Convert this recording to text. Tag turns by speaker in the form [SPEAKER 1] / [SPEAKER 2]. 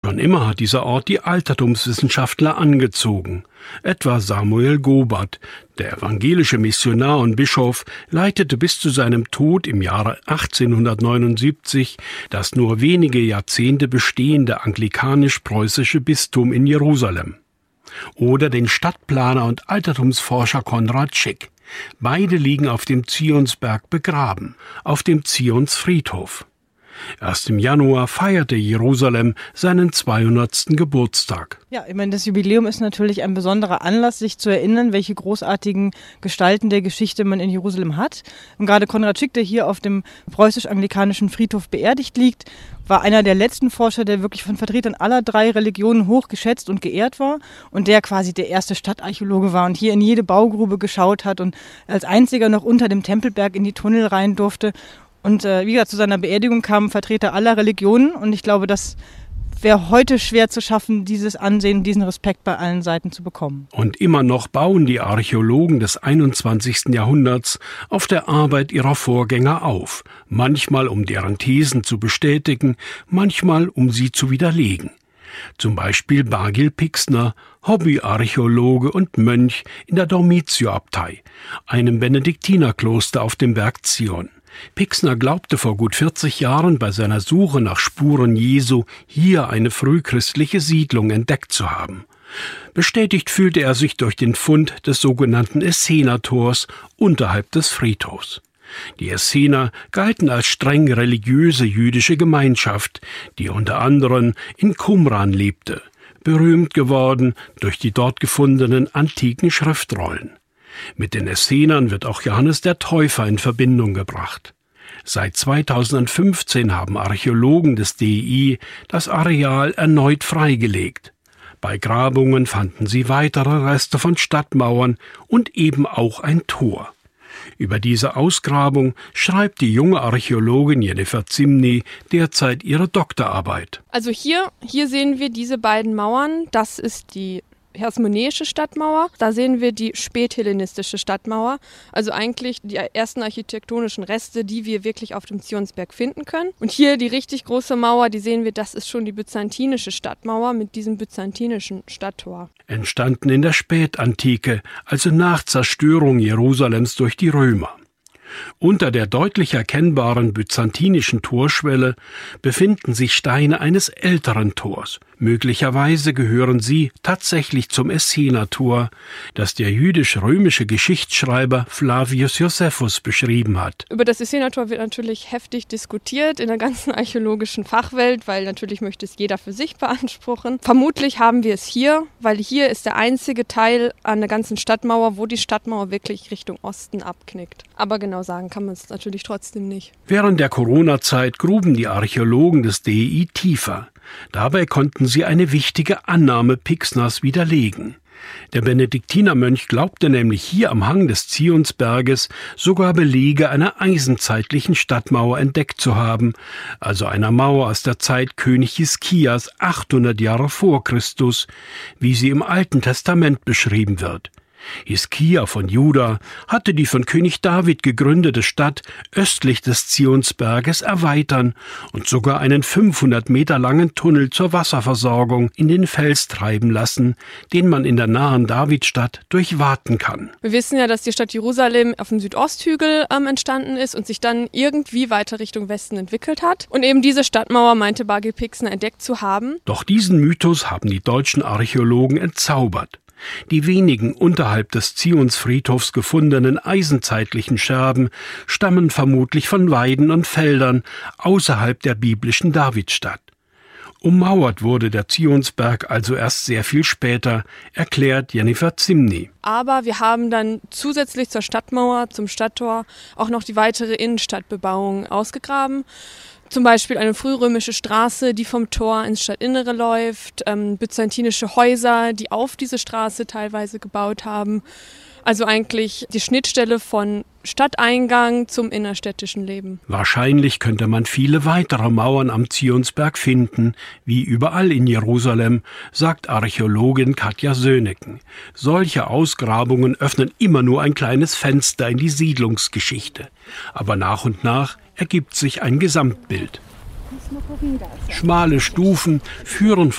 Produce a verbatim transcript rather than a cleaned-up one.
[SPEAKER 1] Schon immer hat dieser Ort die Altertumswissenschaftler angezogen. Etwa Samuel Gobert, der evangelische Missionar und Bischof, leitete bis zu seinem Tod im Jahre achtzehnhundertneunundsiebzig das nur wenige Jahrzehnte bestehende anglikanisch-preußische Bistum in Jerusalem. Oder den Stadtplaner und Altertumsforscher Konrad Schick. Beide liegen auf dem Zionsberg begraben, auf dem Zionsfriedhof. Erst im Januar feierte Jerusalem seinen zweihundertsten Geburtstag.
[SPEAKER 2] Ja, ich meine, das Jubiläum ist natürlich ein besonderer Anlass, sich zu erinnern, welche großartigen Gestalten der Geschichte man in Jerusalem hat. Und gerade Konrad Schick, der hier auf dem preußisch-anglikanischen Friedhof beerdigt liegt, war einer der letzten Forscher, der wirklich von Vertretern aller drei Religionen hoch geschätzt und geehrt war und der quasi der erste Stadtarchäologe war und hier in jede Baugrube geschaut hat und als einziger noch unter dem Tempelberg in die Tunnel rein durfte. Und äh, wie gesagt, zu seiner Beerdigung kamen Vertreter aller Religionen und ich glaube, das wäre heute schwer zu schaffen, dieses Ansehen, diesen Respekt bei allen Seiten zu bekommen.
[SPEAKER 1] Und immer noch bauen die Archäologen des einundzwanzigsten Jahrhunderts auf der Arbeit ihrer Vorgänger auf, manchmal um deren Thesen zu bestätigen, manchmal um sie zu widerlegen. Zum Beispiel Bargil Pixner, Hobbyarchäologe und Mönch in der Dormitio-Abtei, einem Benediktinerkloster auf dem Berg Zion. Pixner glaubte vor gut vierzig Jahren bei seiner Suche nach Spuren Jesu hier eine frühchristliche Siedlung entdeckt zu haben. Bestätigt fühlte er sich durch den Fund des sogenannten Essener-Tors unterhalb des Friedhofs. Die Essener galten als streng religiöse jüdische Gemeinschaft, die unter anderem in Qumran lebte, berühmt geworden durch die dort gefundenen antiken Schriftrollen. Mit den Essenern wird auch Johannes der Täufer in Verbindung gebracht. Seit zweitausendfünfzehn haben Archäologen des D I das Areal erneut freigelegt. Bei Grabungen fanden sie weitere Reste von Stadtmauern und eben auch ein Tor. Über diese Ausgrabung schreibt die junge Archäologin Jennifer Zimny derzeit ihre Doktorarbeit.
[SPEAKER 3] Also hier, hier sehen wir diese beiden Mauern. Das ist die Hasmonäische Stadtmauer. Da sehen wir die späthellenistische Stadtmauer, also eigentlich die ersten architektonischen Reste, die wir wirklich auf dem Zionsberg finden können. Und hier die richtig große Mauer, die sehen wir, das ist schon die byzantinische Stadtmauer mit diesem byzantinischen Stadttor.
[SPEAKER 1] Entstanden in der Spätantike, also nach Zerstörung Jerusalems durch die Römer. Unter der deutlich erkennbaren byzantinischen Torschwelle befinden sich Steine eines älteren Tors. Möglicherweise gehören sie tatsächlich zum Essener-Tor, das der jüdisch-römische Geschichtsschreiber Flavius Josephus beschrieben hat.
[SPEAKER 3] Über das Essener-Tor wird natürlich heftig diskutiert in der ganzen archäologischen Fachwelt, weil natürlich möchte es jeder für sich beanspruchen. Vermutlich haben wir es hier, weil hier ist der einzige Teil an der ganzen Stadtmauer, wo die Stadtmauer wirklich Richtung Osten abknickt. Aber genau sagen kann man es natürlich trotzdem nicht.
[SPEAKER 1] Während der Corona-Zeit gruben die Archäologen des D I tiefer. Dabei konnten sie eine wichtige Annahme Pixners widerlegen. Der Benediktinermönch glaubte nämlich hier am Hang des Zionsberges sogar Belege einer eisenzeitlichen Stadtmauer entdeckt zu haben, also einer Mauer aus der Zeit König Hiskias achthundert Jahre vor Christus, wie sie im Alten Testament beschrieben wird. Hiskia von Juda hatte die von König David gegründete Stadt östlich des Zionsberges erweitern und sogar einen fünfhundert Meter langen Tunnel zur Wasserversorgung in den Fels treiben lassen, den man in der nahen Davidstadt durchwaten kann.
[SPEAKER 3] Wir wissen ja, dass die Stadt Jerusalem auf dem Südosthügel ähm, entstanden ist und sich dann irgendwie weiter Richtung Westen entwickelt hat. Und eben diese Stadtmauer meinte Bargil Pixner entdeckt zu haben.
[SPEAKER 1] Doch diesen Mythos haben die deutschen Archäologen entzaubert. Die wenigen unterhalb des Zionsfriedhofs gefundenen eisenzeitlichen Scherben stammen vermutlich von Weiden und Feldern außerhalb der biblischen Davidstadt. Ummauert wurde der Zionsberg also erst sehr viel später, erklärt Jennifer Zimny.
[SPEAKER 3] Aber wir haben dann zusätzlich zur Stadtmauer, zum Stadttor, auch noch die weitere Innenstadtbebauung ausgegraben. Zum Beispiel eine frührömische Straße, die vom Tor ins Stadtinnere läuft, ähm, byzantinische Häuser, die auf diese Straße teilweise gebaut haben. Also eigentlich die Schnittstelle von Stadteingang zum innerstädtischen Leben.
[SPEAKER 1] Wahrscheinlich könnte man viele weitere Mauern am Zionsberg finden, wie überall in Jerusalem, sagt Archäologin Katja Söhneken. Solche Ausgrabungen öffnen immer nur ein kleines Fenster in die Siedlungsgeschichte. Aber nach und nach ergibt sich ein Gesamtbild. Schmale Stufen führen von